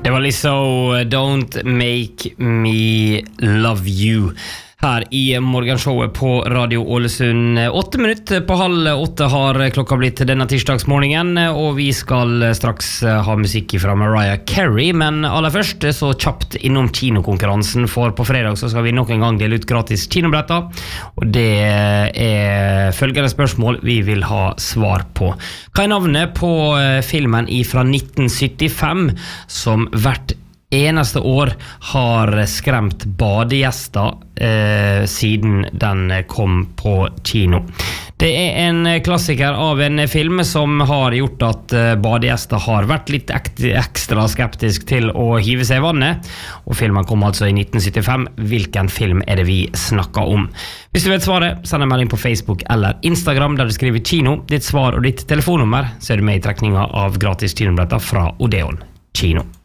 Det var Lizzo, Don't Make Me Love You her i morgenshowet på Radio Ålesund. 8 minutter på 7:30 har klokka blitt denne tirsdagsmorgenen, og vi skal straks ha musikk fra Mariah Carey, men aller først så kjapt innom kinokonkurransen, for på fredag så skal vi nok en gang dele ut gratis kinobilletter, og det er følgende spørsmål vi vil ha svar på. Hva er navnet på filmen fra 1975 som hvert eneste år har skremt badegjester siden den kom på kino? Det er en klassiker av en film som har gjort at badegjester har vært litt ekstra skeptisk til å hive seg i vannet, og filmen kom altså i 1975. Hvilken film er det vi snakker om? Hvis du vet svaret, send en melding på Facebook eller Instagram der du skriver kino, ditt svar og ditt telefonnummer, så er du med i trekninga av gratis kinobilletter fra Odeon Kino.